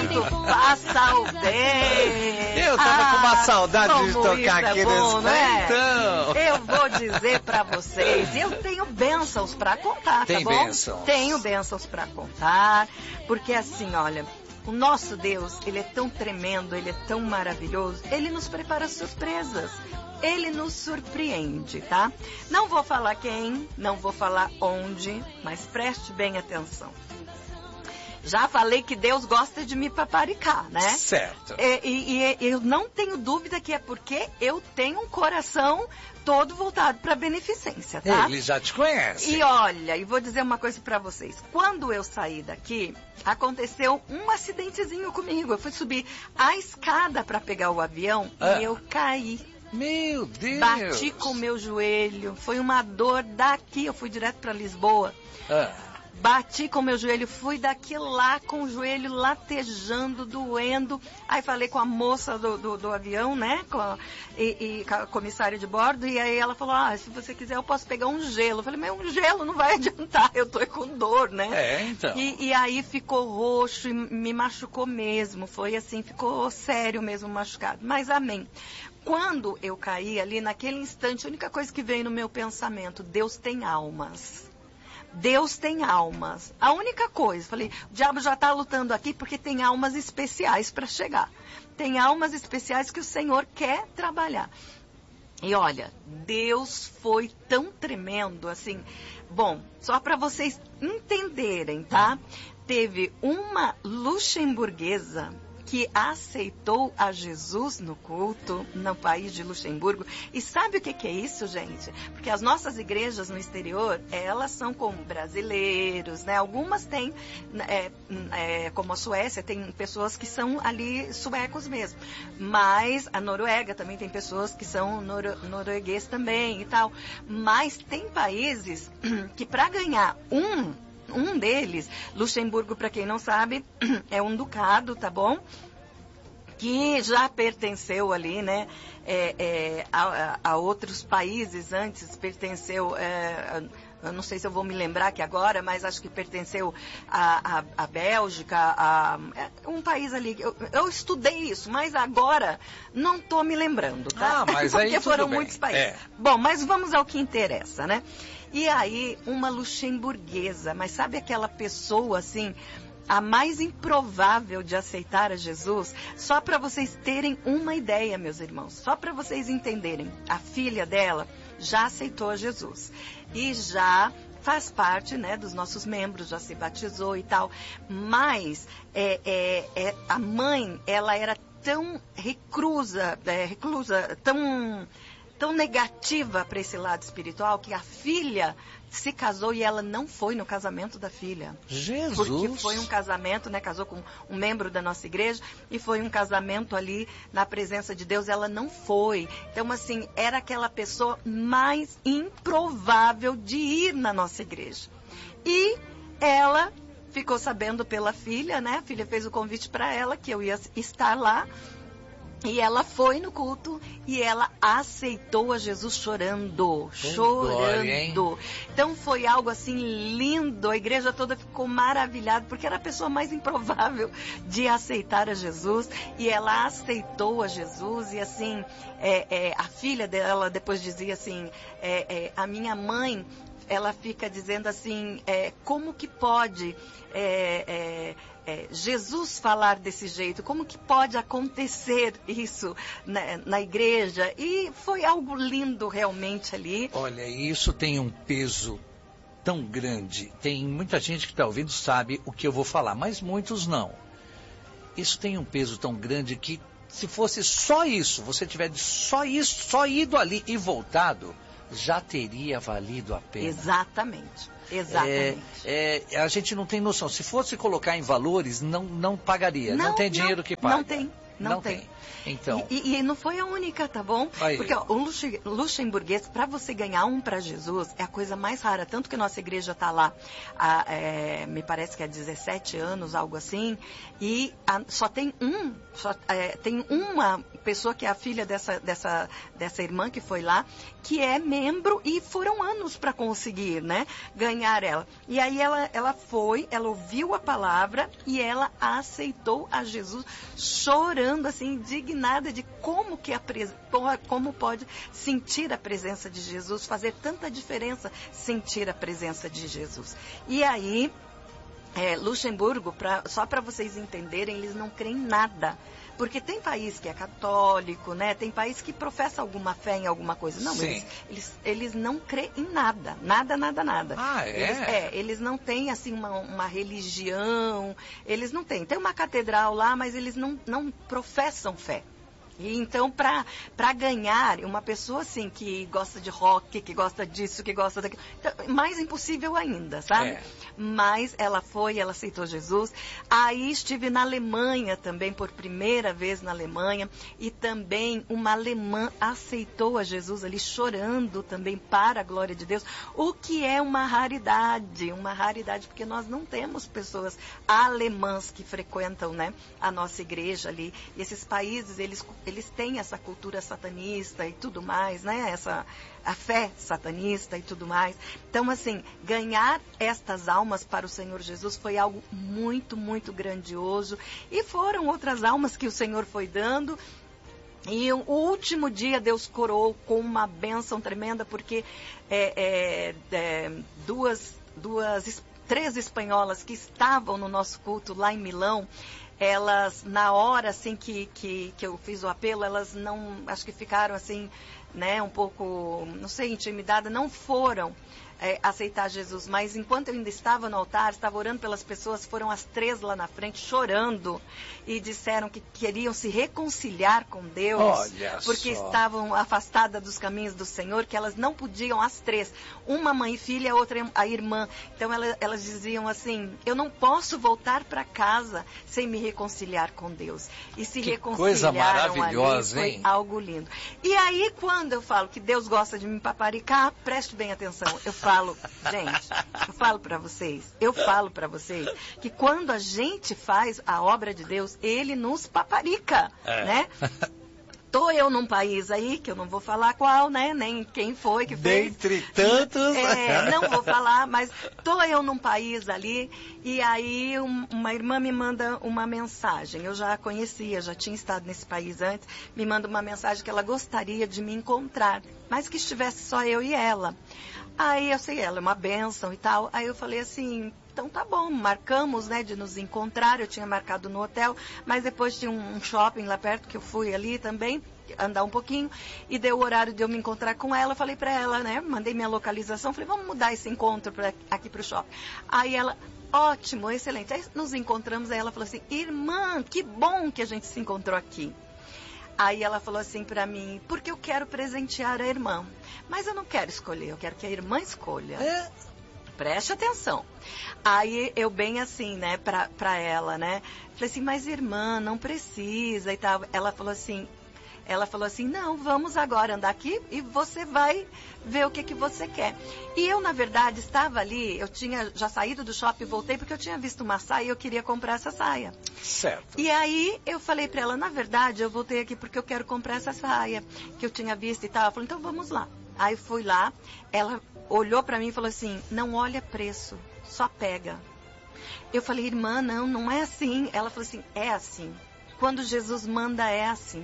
tudo passa o bem. Eu tava com uma saudade de tocar aqui bom, nesse então. Eu vou dizer pra vocês, eu tenho bênçãos pra contar, Tem tá bom? bênçãos. Tenho bênçãos pra contar, porque assim, olha, o nosso Deus, ele é tão tremendo, ele é tão maravilhoso, ele nos prepara surpresas. Ele nos surpreende, tá? Não vou falar quem, não vou falar onde, mas preste bem atenção. Já falei que Deus gosta de me paparicar, né? Certo. E eu não tenho dúvida que é porque eu tenho um coração todo voltado para beneficência, tá? Ele já te conhece. E olha, e vou dizer uma coisa para vocês. Quando eu saí daqui, aconteceu um acidentezinho comigo. Eu fui subir a escada para pegar o avião e eu caí. Meu Deus! Bati com o meu joelho, foi uma dor daqui, eu fui direto para Lisboa. Bati com o meu joelho, fui daqui lá com o joelho latejando, doendo. Aí falei com a moça do avião, né, com a comissária de bordo, e aí ela falou, se você quiser eu posso pegar um gelo. Eu falei, mas um gelo não vai adiantar, eu tô com dor, né? Então. E aí ficou roxo e me machucou mesmo, foi assim, ficou sério mesmo machucado. Mas amém. Quando eu caí ali, naquele instante, a única coisa que veio no meu pensamento, Deus tem almas. Deus tem almas. A única coisa, falei, o diabo já está lutando aqui porque tem almas especiais para chegar. Tem almas especiais que o Senhor quer trabalhar. E olha, Deus foi tão tremendo, assim. Bom, só para vocês entenderem, tá? Teve uma luxemburguesa que aceitou a Jesus no culto, no país de Luxemburgo. E sabe o que é isso, gente? Porque as nossas igrejas no exterior, elas são com brasileiros, né? Algumas têm, como a Suécia, tem pessoas que são ali suecos mesmo. Mas a Noruega também tem pessoas que são noruegueses também e tal. Mas tem países que para ganhar um deles, Luxemburgo, para quem não sabe, é um ducado, tá bom? Que já pertenceu ali, né, a outros países antes, pertenceu, eu não sei se eu vou me lembrar aqui agora, mas acho que pertenceu à Bélgica, um país ali. Eu estudei isso, mas agora não estou me lembrando, tá? Mas aí porque foram bem. Muitos países. Bom, mas vamos ao que interessa, né? E aí, uma luxemburguesa, mas sabe aquela pessoa, assim, a mais improvável de aceitar a Jesus? Só para vocês terem uma ideia, meus irmãos, só para vocês entenderem, a filha dela já aceitou a Jesus e já faz parte, né, dos nossos membros, já se batizou e tal, mas a mãe, ela era tão reclusa, tão negativa para esse lado espiritual, que a filha se casou e ela não foi no casamento da filha. Jesus! Porque foi um casamento, né? Casou com um membro da nossa igreja e foi um casamento ali na presença de Deus, ela não foi. Então, assim, era aquela pessoa mais improvável de ir na nossa igreja. E ela ficou sabendo pela filha, né? A filha fez o convite para ela que eu ia estar lá. E ela foi no culto e ela aceitou a Jesus chorando. Glória, então foi algo assim lindo, a igreja toda ficou maravilhada, porque era a pessoa mais improvável de aceitar a Jesus, e ela aceitou a Jesus, e assim, a filha dela depois dizia assim, a minha mãe, ela fica dizendo assim, como que pode Jesus falar desse jeito? Como que pode acontecer isso na igreja? E foi algo lindo realmente ali. Olha, isso tem um peso tão grande. Tem muita gente que está ouvindo sabe o que eu vou falar, mas muitos não. Isso tem um peso tão grande que se fosse só isso, você tiver só ido ali e voltado, já teria valido a pena. Exatamente. A gente não tem noção. Se fosse colocar em valores, não pagaria. Não tem dinheiro que paga. Não tem. Então. E não foi a única, tá bom? Aí. Porque o luxemburguês, para você ganhar um para Jesus, é a coisa mais rara. Tanto que nossa igreja está lá, me parece que há 17 anos, algo assim, e só tem uma pessoa que é a filha dessa irmã que foi lá, que é membro, e foram anos para conseguir, né, ganhar ela. E aí ela ouviu a palavra e ela aceitou a Jesus, chorando, assim, indignada de como pode sentir a presença de Jesus, fazer tanta diferença sentir a presença de Jesus. E aí, Luxemburgo, só para vocês entenderem, eles não creem em nada. Porque tem país que é católico, né? Tem país que professa alguma fé em alguma coisa. Não, eles não creem em nada. Nada. Ah, é? Eles não têm, assim, uma religião. Eles não têm. Tem uma catedral lá, mas eles não professam fé. E então, para ganhar uma pessoa assim, que gosta de rock, que gosta disso, que gosta daquilo, então, mais impossível ainda, sabe? Mas ela aceitou Jesus. Aí estive na Alemanha também, por primeira vez na Alemanha, e também uma alemã aceitou a Jesus ali, chorando também para a glória de Deus, o que é uma raridade, porque nós não temos pessoas alemãs que frequentam, né, a nossa igreja ali. E esses países, eles têm essa cultura satanista e tudo mais, né? A fé satanista e tudo mais. Então, assim, ganhar estas almas para o Senhor Jesus foi algo muito, muito grandioso. E foram outras almas que o Senhor foi dando. E o último dia Deus coroou com uma bênção tremenda, porque três espanholas que estavam no nosso culto lá em Milão, elas, na hora assim que eu fiz o apelo, elas não, acho que ficaram assim, né, um pouco, não sei, intimidadas, não foram aceitar Jesus. Mas enquanto eu ainda estava no altar, estava orando pelas pessoas, foram as 3 lá na frente chorando e disseram que queriam se reconciliar com Deus, porque estavam afastadas dos caminhos do Senhor, que elas não podiam, as 3, uma mãe e filha, a outra a irmã. Então elas diziam assim: eu não posso voltar para casa sem me reconciliar com Deus. E se reconciliaram. Coisa maravilhosa, ali, hein? foi algo lindo. E aí, quando eu falo que Deus gosta de me paparicar, preste bem atenção. Eu falo para vocês que quando a gente faz a obra de Deus, Ele nos paparica, né? Tô eu num país aí, que eu não vou falar qual, né? Nem quem foi que fez. Dentre tantos. Não vou falar, mas tô eu num país ali, e aí uma irmã me manda uma mensagem. Eu já a conhecia, já tinha estado nesse país antes. Me manda uma mensagem que ela gostaria de me encontrar, mas que estivesse só eu e ela. Aí eu sei, ela é uma bênção e tal. Aí eu falei assim: então tá bom, marcamos, né, de nos encontrar. Eu tinha marcado no hotel, mas depois tinha um shopping lá perto que eu fui ali também, andar um pouquinho, e deu o horário de eu me encontrar com ela. Eu falei pra ela, né, mandei minha localização, falei: vamos mudar esse encontro aqui pro shopping. Aí ela: ótimo, excelente. Aí nos encontramos, aí ela falou assim: irmã, que bom que a gente se encontrou aqui. Aí ela falou assim pra mim: porque eu quero presentear a irmã, mas eu não quero escolher, eu quero que a irmã escolha. Preste atenção. Aí eu bem assim, né, pra ela, né, falei assim: mas irmã, não precisa e tal. Ela falou assim: não, vamos agora andar aqui e você vai ver o que você quer. E eu, na verdade, estava ali, eu tinha já saído do shopping e voltei porque eu tinha visto uma saia e eu queria comprar essa saia. Certo. E aí eu falei pra ela: na verdade, eu voltei aqui porque eu quero comprar essa saia que eu tinha visto e tal. Ela falou: então vamos lá. Aí fui lá, ela olhou pra mim e falou assim: não olha preço, só pega. Eu falei: irmã, não é assim. Ela falou assim: é assim. Quando Jesus manda, é assim.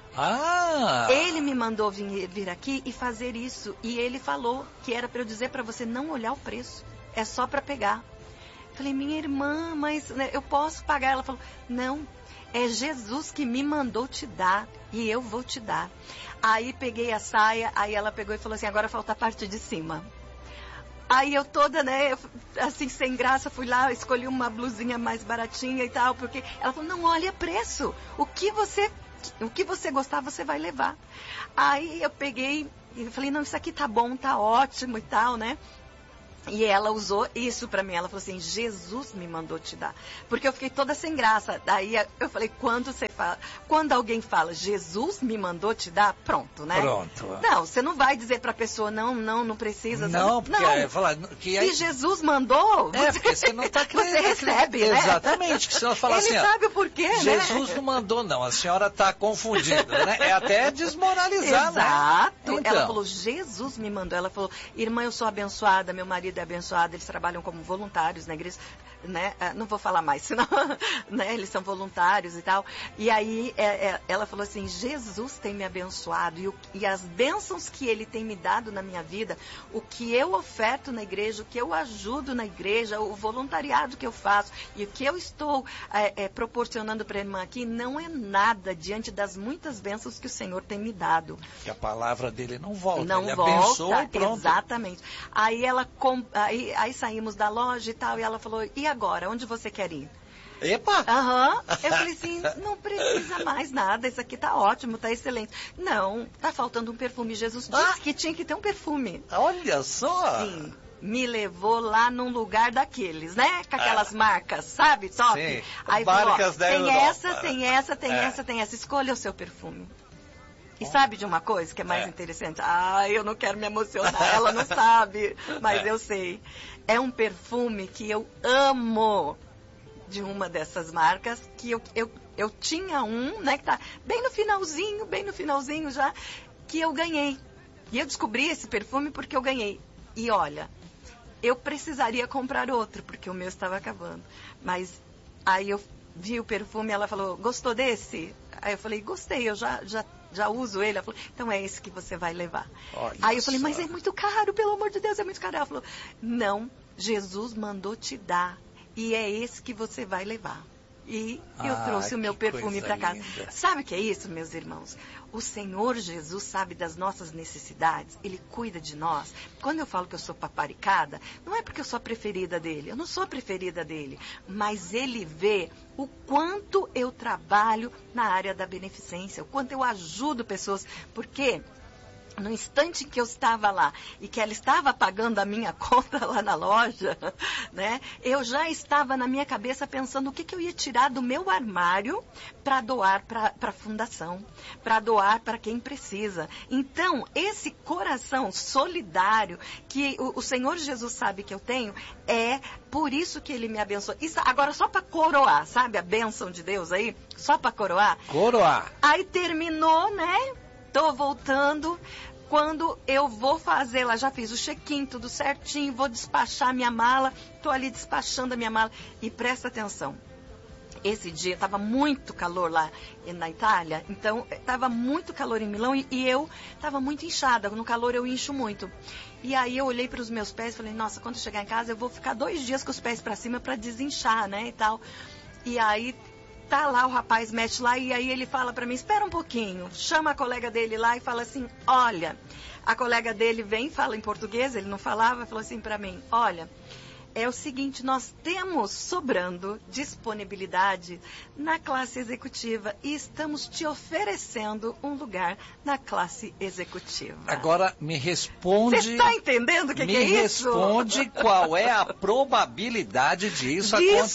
Ele me mandou vir aqui e fazer isso. E ele falou que era para eu dizer para você não olhar o preço. É só para pegar. Falei: minha irmã, mas né, eu posso pagar? Ela falou: não, é Jesus que me mandou te dar e eu vou te dar. Aí peguei a saia, aí ela pegou e falou assim: agora falta a parte de cima. Aí eu toda, né, assim, sem graça, fui lá, escolhi uma blusinha mais baratinha e tal, porque ela falou: não olha preço, o que você gostar, você vai levar. Aí eu peguei e falei: não, isso aqui tá bom, tá ótimo e tal, né? E ela usou isso pra mim. Ela falou assim, Jesus me mandou te dar. Porque eu fiquei toda sem graça. Daí eu falei, quando alguém fala, Jesus me mandou te dar, pronto, né? Pronto. Não, você não vai dizer pra pessoa, não precisa. Não, porque não. falar que aí... Se Jesus mandou, porque você não está crendo. Você recebe, né? Exatamente. Que se ela falar Ele assim, sabe o porquê, né? Jesus não mandou, não. A senhora está confundindo, né? É até desmoralizar, Exato. né? Então. Ela falou, Jesus me mandou. Ela falou, irmã, eu sou abençoada, meu marido é abençoado, eles trabalham como voluntários na igreja, né? Não vou falar mais, senão, né? Eles são voluntários e tal. E aí ela falou assim, Jesus tem me abençoado e as bênçãos que ele tem me dado na minha vida, o que eu oferto na igreja, o que eu ajudo na igreja, o voluntariado que eu faço e o que eu estou proporcionando para a irmã aqui não é nada diante das muitas bênçãos que o Senhor tem me dado. Que a palavra dele não volta. Não ele volta, abençoa e pronto. Exatamente. Aí aí saímos da loja e tal, e ela falou, e agora, onde você quer ir? Epa! Eu falei assim, não precisa mais nada, isso aqui tá ótimo, tá excelente. Não, tá faltando um perfume. Jesus disse que tinha que ter um perfume. Olha só! Sim. Me levou lá num lugar daqueles, né? Com aquelas marcas, sabe? Top. Sim. Aí Marcas falou, da Europa. tem essa. Escolha o seu perfume. E sabe de uma coisa que é mais interessante? Eu não quero me emocionar, ela não sabe, mas eu sei. É um perfume que eu amo, de uma dessas marcas, que eu tinha um, né, que tá bem no finalzinho já, que eu ganhei. E eu descobri esse perfume porque eu ganhei. E olha, eu precisaria comprar outro, porque o meu estava acabando. Mas aí eu vi o perfume, ela falou, gostou desse? Aí eu falei, gostei, eu já uso ele. Ela falou, então é esse que você vai levar. Olha aí eu falei, só. mas é muito caro, pelo amor de Deus, é muito caro. Ela falou, não, Jesus mandou te dar. E é esse que você vai levar. E eu trouxe o meu perfume para casa. Linda. Sabe o que é isso, meus irmãos? O Senhor Jesus sabe das nossas necessidades. Ele cuida de nós. Quando eu falo que eu sou paparicada, não é porque eu sou a preferida dele. Eu não sou a preferida dele. Mas ele vê o quanto eu trabalho na área da beneficência, o quanto eu ajudo pessoas. Porque no instante que eu estava lá e que ela estava pagando a minha conta lá na loja, né, eu já estava na minha cabeça pensando o que eu ia tirar do meu armário para doar para a fundação, para doar para quem precisa. Então, esse coração solidário que o Senhor Jesus sabe que eu tenho, é por isso que ele me abençoa. Isso, agora, só para coroar, sabe a bênção de Deus aí? Só para coroar. Coroar. Aí terminou, né? Tô voltando. Quando eu vou fazer lá, já fiz o check-in, tudo certinho, vou despachar minha mala, tô ali despachando a minha mala. E presta atenção, esse dia estava muito calor lá na Itália, então estava muito calor em Milão e eu estava muito inchada, no calor eu incho muito. E aí eu olhei para os meus pés e falei, nossa, quando eu chegar em casa eu vou ficar 2 dias com os pés para cima para desinchar, né, e tal. E aí tá lá, o rapaz mete lá e aí ele fala pra mim, espera um pouquinho, chama a colega dele lá e fala assim, olha, a colega dele vem, fala em português, ele não falava, falou assim pra mim, olha, é o seguinte, nós temos sobrando disponibilidade na classe executiva e estamos te oferecendo um lugar na classe executiva. Agora me responde... Você está entendendo o que é isso? Me responde qual é a probabilidade disso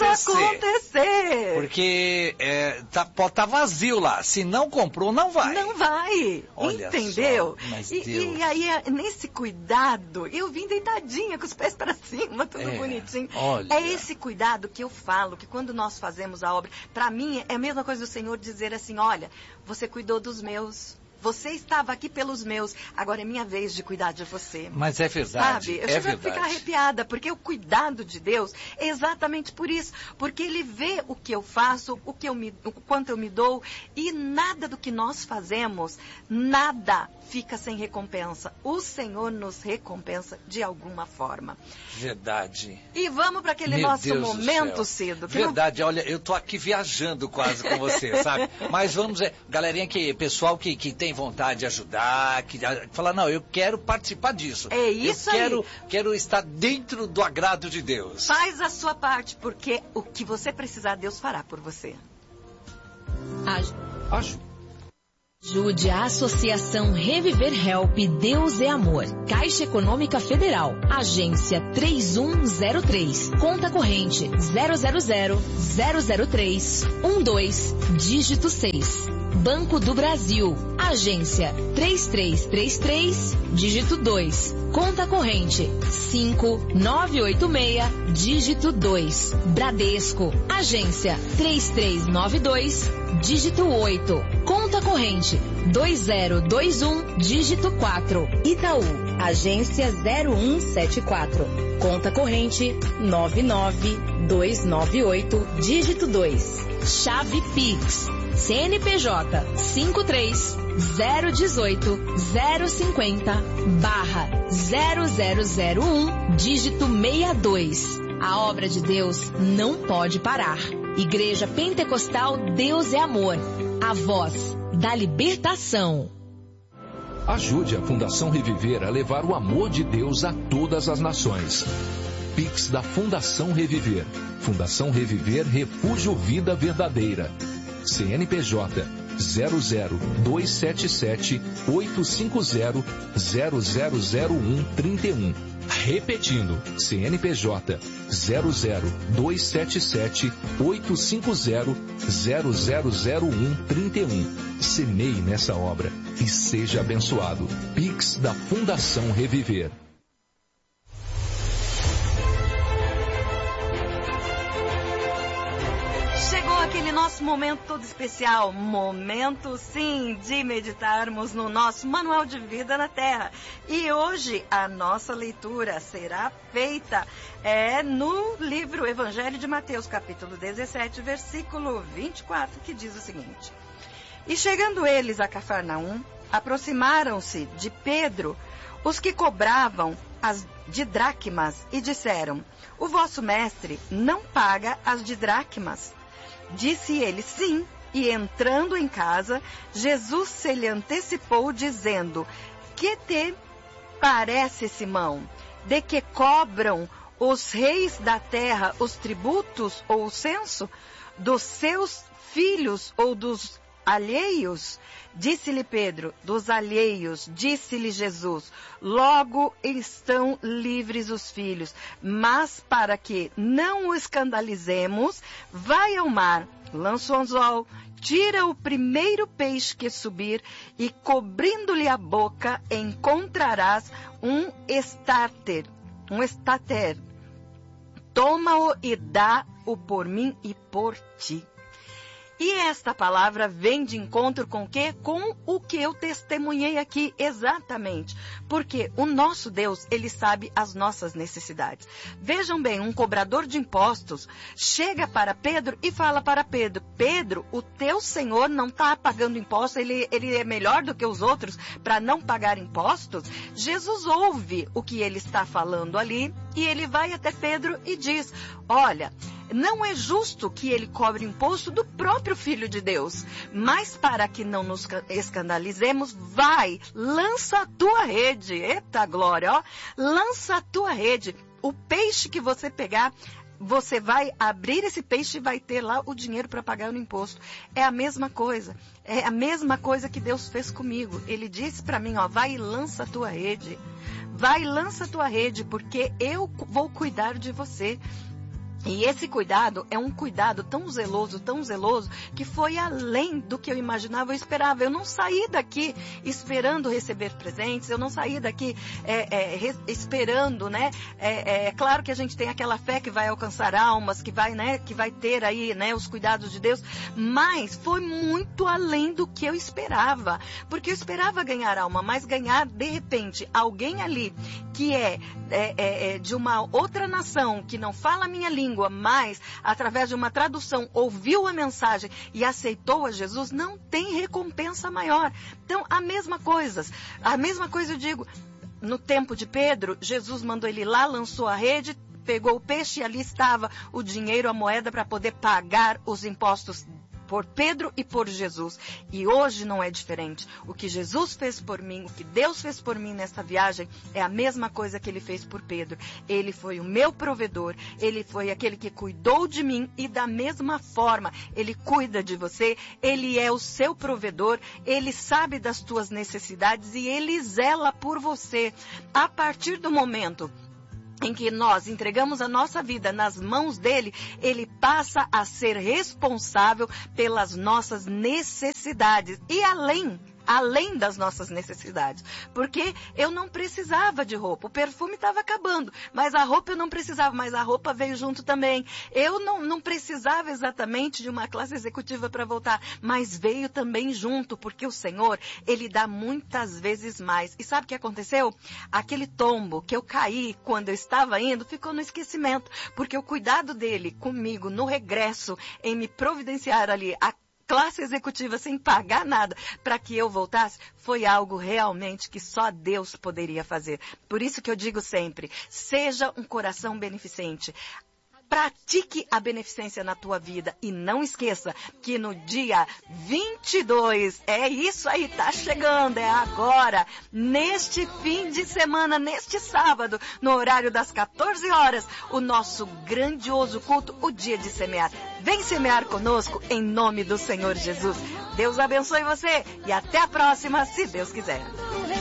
acontecer. Porque tá vazio lá. Se não comprou, não vai. Não vai. Olha entendeu? Só, mas E aí, nesse cuidado, eu vim deitadinha, com os pés para cima, tudo bonitinho. Olha. É esse cuidado que eu falo, que quando nós fazemos a obra, para mim é a mesma coisa do Senhor dizer assim, olha, você cuidou dos meus, você estava aqui pelos meus, agora é minha vez de cuidar de você. Mas é verdade, sabe? Eu chego a ficar arrepiada, porque o cuidado de Deus é exatamente por isso, porque Ele vê o que eu faço, o quanto eu me dou, e nada do que nós fazemos, nada fica sem recompensa. O Senhor nos recompensa de alguma forma. Verdade. E vamos para aquele nosso momento, Cido. Verdade, olha, eu tô aqui viajando quase com você, sabe? Mas vamos, galerinha, pessoal que tem vontade de ajudar, que fala, não, eu quero participar disso. É isso aí. Eu quero estar dentro do agrado de Deus. Faz a sua parte, porque o que você precisar, Deus fará por você. Acho. Ajude a Associação Reviver Help Deus é Amor. Caixa Econômica Federal. Agência 3103. Conta corrente 000-003-12, dígito 6. Banco do Brasil. Agência 3333, dígito 2. Conta corrente 5986, dígito 2. Bradesco. Agência 3392, dígito 8. Conta corrente 2021, dígito 4. Itaú. Agência 0174. Conta corrente 99298, dígito 2. Chave Pix. CNPJ 53-018-050-0001, dígito 62. A obra de Deus não pode parar. Igreja Pentecostal Deus é Amor. A voz da libertação. Ajude a Fundação Reviver a levar o amor de Deus a todas as nações. Pix da Fundação Reviver. Fundação Reviver Refúgio Vida Verdadeira. CNPJ 00277-850-000131. Repetindo, CNPJ 00277-850-000131. Semeie nessa obra e seja abençoado. Pix da Fundação Reviver. Chegou aquele nosso momento todo especial, momento sim de meditarmos no nosso manual de vida na Terra. E hoje a nossa leitura será feita no livro Evangelho de Mateus, capítulo 17, versículo 24, que diz o seguinte: E chegando eles a Cafarnaum, aproximaram-se de Pedro os que cobravam as didracmas e disseram: O vosso mestre não paga as didracmas. Disse ele: Sim. E entrando em casa, Jesus se lhe antecipou, dizendo: Que te parece, Simão? De que cobram os reis da terra os tributos ou o censo? Dos seus filhos ou dos alheios? Disse-lhe Pedro: Dos alheios. Disse-lhe Jesus: Logo estão livres os filhos. Mas para que não o escandalizemos, vai ao mar, lança o anzol, tira o primeiro peixe que subir, e cobrindo-lhe a boca encontrarás um estáter. Toma-o e dá-o por mim e por ti. E esta palavra vem de encontro com o quê? Com o que eu testemunhei aqui, exatamente. Porque o nosso Deus, Ele sabe as nossas necessidades. Vejam bem, um cobrador de impostos chega para Pedro e fala para Pedro: Pedro, o teu Senhor não está pagando impostos, ele é melhor do que os outros para não pagar impostos? Jesus ouve o que ele está falando ali e ele vai até Pedro e diz: Olha, não é justo que ele cobre imposto do próprio Filho de Deus. Mas para que não nos escandalizemos, vai, lança a tua rede. Eita glória, ó. Lança a tua rede. O peixe que você pegar, você vai abrir esse peixe e vai ter lá o dinheiro para pagar o imposto. É a mesma coisa. É a mesma coisa que Deus fez comigo. Ele disse para mim, ó, vai e lança a tua rede. Vai e lança a tua rede, porque eu vou cuidar de você. E esse cuidado é um cuidado tão zeloso, que foi além do que eu imaginava, eu esperava. Eu não saí daqui esperando receber presentes, eu não saí daqui esperando, né? Claro que a gente tem aquela fé que vai alcançar almas, que vai ter aí, né, os cuidados de Deus, mas foi muito além do que eu esperava. Porque eu esperava ganhar alma, mas ganhar, de repente, alguém ali que é de uma outra nação, que não fala a minha língua, mas através de uma tradução ouviu a mensagem e aceitou a Jesus, não tem recompensa maior. Então, a mesma coisa eu digo, no tempo de Pedro, Jesus mandou ele lá, lançou a rede, pegou o peixe e ali estava o dinheiro, a moeda para poder pagar os impostos por Pedro e por Jesus. E hoje não é diferente. O que Jesus fez por mim, o que Deus fez por mim nessa viagem, é a mesma coisa que Ele fez por Pedro. Ele foi o meu provedor, Ele foi aquele que cuidou de mim e da mesma forma, Ele cuida de você, Ele é o seu provedor, Ele sabe das tuas necessidades e Ele zela por você. A partir do momento em que nós entregamos a nossa vida nas mãos dele, ele passa a ser responsável pelas nossas necessidades e além das nossas necessidades. Porque eu não precisava de roupa, o perfume estava acabando, mas a roupa eu não precisava, mas a roupa veio junto também. Eu não precisava exatamente de uma classe executiva para voltar, mas veio também junto, porque o Senhor, Ele dá muitas vezes mais. E sabe o que aconteceu? Aquele tombo que eu caí quando eu estava indo, ficou no esquecimento, porque o cuidado dele comigo no regresso, em me providenciar ali a classe executiva sem pagar nada para que eu voltasse, foi algo realmente que só Deus poderia fazer. Por isso que eu digo sempre, seja um coração beneficente. Pratique a beneficência na tua vida e não esqueça que no dia 22, é isso aí, tá chegando, é agora, neste fim de semana, neste sábado, no horário das 14 horas, o nosso grandioso culto, o dia de semear. Vem semear conosco em nome do Senhor Jesus. Deus abençoe você e até a próxima, se Deus quiser.